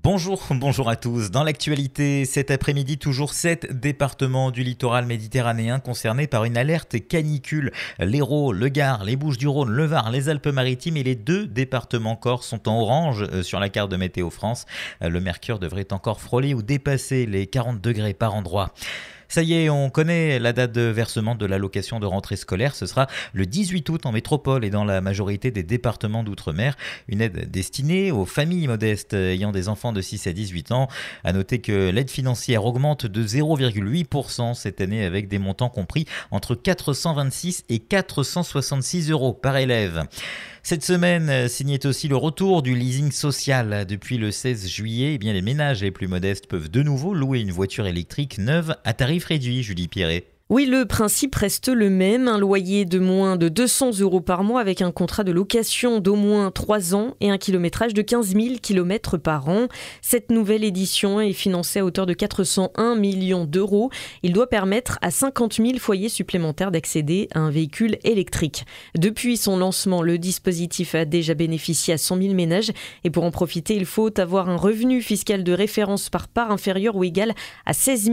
Bonjour à tous. Dans l'actualité, cet après-midi, toujours 7 départements du littoral méditerranéen concernés par une alerte canicule. L'Hérault, le Gard, les Bouches-du-Rhône, le Var, les Alpes-Maritimes et les 2 départements corses sont en orange sur la carte de Météo France. Le mercure devrait encore frôler ou dépasser les 40 degrés par endroit. Ça y est, on connaît la date de versement de l'allocation de rentrée scolaire. Ce sera le 18 août en métropole et dans la majorité des départements d'outre-mer. Une aide destinée aux familles modestes ayant des enfants de 6 à 18 ans. À noter que l'aide financière augmente de 0,8% cette année avec des montants compris entre 426 et 466 euros par élève. Cette semaine signait aussi le retour du leasing social. Depuis le 16 juillet, les ménages les plus modestes peuvent de nouveau louer une voiture électrique neuve à tarif réduit, Julie Pierret. Oui, le principe reste le même, un loyer de moins de 200 euros par mois avec un contrat de location d'au moins 3 ans et un kilométrage de 15 000 km par an. Cette nouvelle édition est financée à hauteur de 401 millions d'euros. Il doit permettre à 50 000 foyers supplémentaires d'accéder à un véhicule électrique. Depuis son lancement, le dispositif a déjà bénéficié à 100 000 ménages et pour en profiter, il faut avoir un revenu fiscal de référence par part inférieur ou égal à 16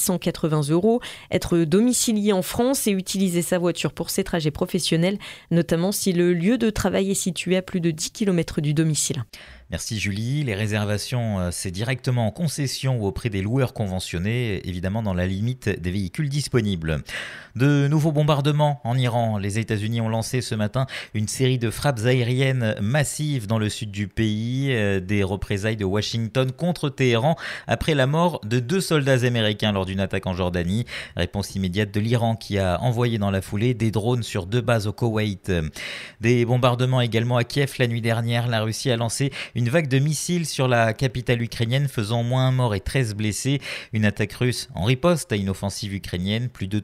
880 euros, être domicilié en France et utiliser sa voiture pour ses trajets professionnels, notamment si le lieu de travail est situé à plus de 10 km du domicile. Merci Julie. Les réservations, c'est directement en concession ou auprès des loueurs conventionnés, évidemment dans la limite des véhicules disponibles. De nouveaux bombardements en Iran. Les États-Unis ont lancé ce matin une série de frappes aériennes massives dans le sud du pays, des représailles de Washington contre Téhéran après la mort de 2 soldats américains lors d'une attaque en Jordanie. Réponse immédiate de l'Iran qui a envoyé dans la foulée des drones sur 2 bases au Koweït. Des bombardements également à Kiev la nuit dernière. La Russie a lancé une vague de missiles sur la capitale ukrainienne faisant moins un mort et 13 blessés. Une attaque russe en riposte à une offensive ukrainienne. Plus de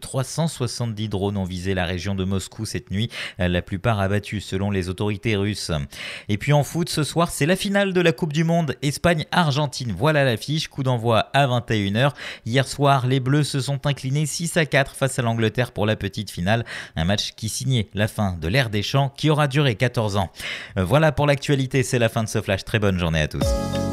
370 drones ont visé la région de Moscou cette nuit. La plupart abattus selon les autorités russes. Et puis en foot, ce soir, c'est la finale de la Coupe du Monde Espagne-Argentine. Voilà l'affiche. Coup d'envoi à 21h. Hier soir, les Bleus se sont inclinés 6-4 face à l'Angleterre pour la petite finale. Un match qui signait la fin de l'ère des champs qui aura duré 14 ans. Voilà pour l'actualité. C'est la fin de ce flash. Très bonne journée à tous.